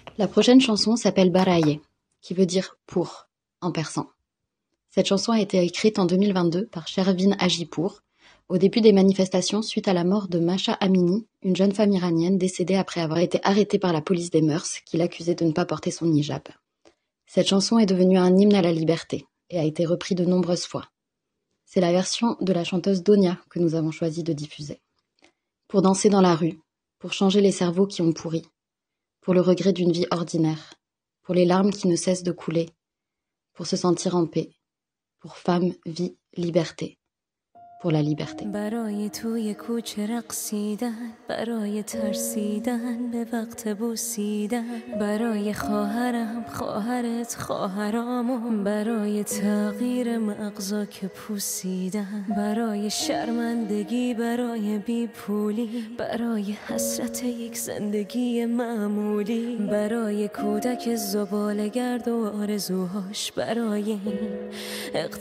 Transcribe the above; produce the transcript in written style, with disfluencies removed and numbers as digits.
La prochaine chanson s'appelle Baraye, qui veut dire pour en persan. Cette chanson a été écrite en 2022 par Shervin Hajipour, au début des manifestations suite à la mort de Masha Amini, une jeune femme iranienne décédée après avoir été arrêtée par la police des mœurs qui l'accusait de ne pas porter son hijab. Cette chanson est devenue un hymne à la liberté et a été reprise de nombreuses fois. C'est la version de la chanteuse Donia que nous avons choisi de diffuser. Pour danser dans la rue, pour changer les cerveaux qui ont pourri, pour le regret d'une vie ordinaire, pour les larmes qui ne cessent de couler, pour se sentir en paix, pour femme, vie, liberté, pour la liberté. برای توی کوچه رقصیدن، برای ترسیدن به وقت بوسیدن، برای خواهرم خواهرت خواهرامون، برای تغییر مغزا که پوسیدن، برای شرمندگی برای بیپولی، برای حسرت یک زندگی معمولی، برای کودک زباله‌گرد و آرزوهاش، برای این